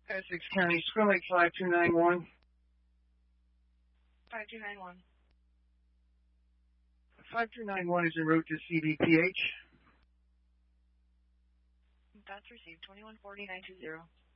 Essex County, Square Lake 5291. 5291. 5291 is en route to CDPH. That's received. 2140-920.